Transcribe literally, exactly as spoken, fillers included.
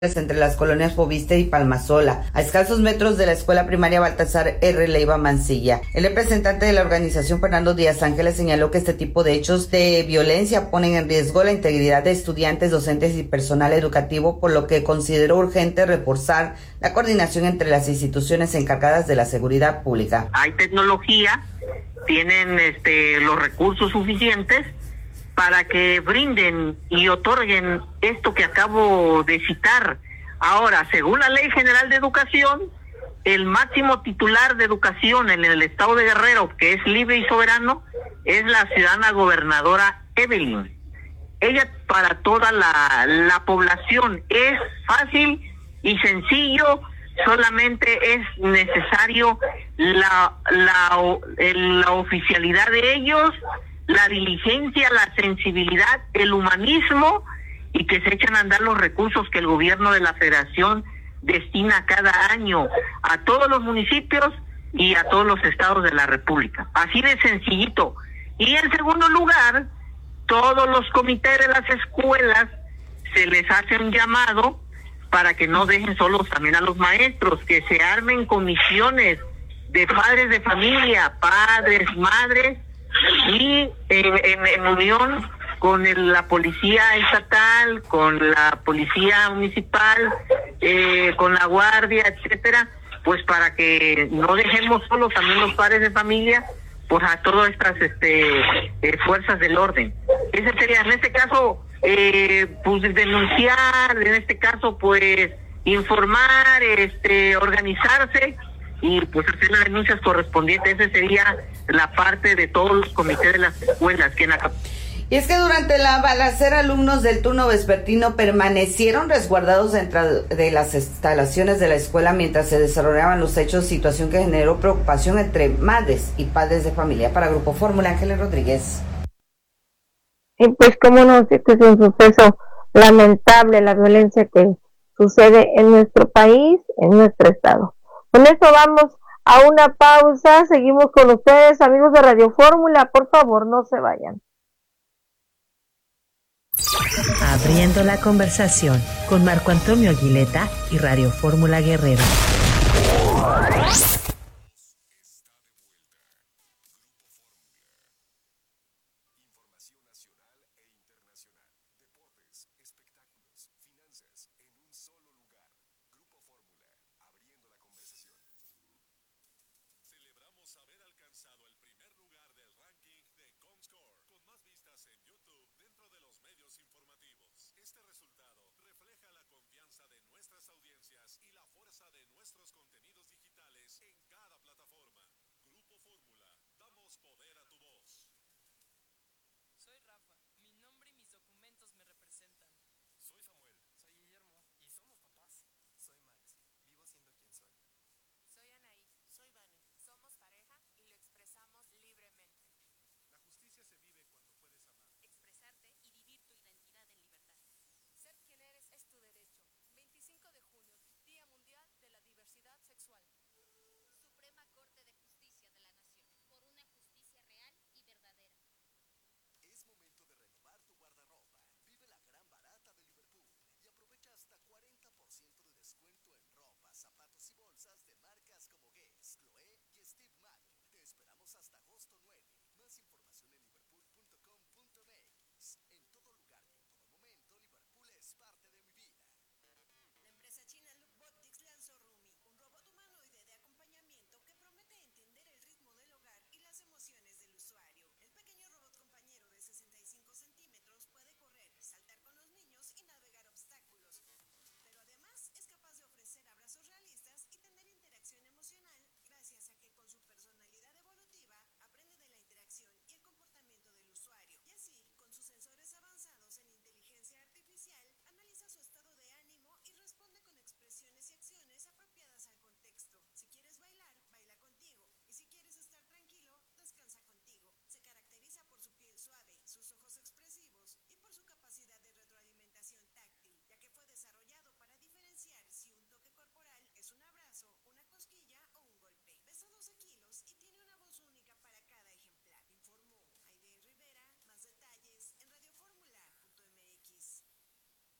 entre las colonias Fobiste y Palmasola, a escasos metros de la escuela primaria Baltasar R. Leiva Mancilla. El representante de la organización, Fernando Díaz Ángeles, señaló que este tipo de hechos de violencia ponen en riesgo la integridad de estudiantes, docentes y personal educativo, por lo que consideró urgente reforzar la coordinación entre las instituciones encargadas de la seguridad pública. Hay tecnología, tienen este, los recursos suficientes para que brinden y otorguen esto que acabo de citar. Ahora, según la Ley General de Educación, el máximo titular de educación en el estado de Guerrero, que es libre y soberano, es la ciudadana gobernadora Evelyn. Ella para toda la, la población es fácil y sencillo, solamente es necesario la, la, la oficialidad de ellos, la diligencia, la sensibilidad, el humanismo, y que se echan a andar los recursos que el gobierno de la federación destina cada año a todos los municipios y a todos los estados de la república. Así de sencillito. Y en segundo lugar, todos los comités de las escuelas se les hace un llamado para que no dejen solos también a los maestros, que se armen comisiones de padres de familia, padres, madres, y en, en, en unión con el, la policía estatal, con la policía municipal, eh, con la guardia, etcétera, pues para que no dejemos solos también los padres de familia, pues a todas estas este eh, fuerzas del orden. Ese sería, en este caso, eh, pues denunciar, en este caso, pues informar, este, organizarse y pues hacer las denuncias correspondientes. Esa sería la parte de todos los comités de las escuelas que en la... Y es que durante la balacera, alumnos del turno vespertino permanecieron resguardados dentro de las instalaciones de la escuela mientras se desarrollaban los hechos, situación que generó preocupación entre madres y padres de familia. Para Grupo Fórmula, Ángeles Rodríguez. Y pues cómo no, este es un suceso lamentable, la violencia que sucede en nuestro país, en nuestro estado. Con esto vamos a una pausa, seguimos con ustedes, amigos de Radio Fórmula, por favor no se vayan. Abriendo la conversación con Marco Antonio Aguileta y Radio Fórmula Guerrero. Contenidos digitales en cada plataforma. Grupo Fórmula, damos poder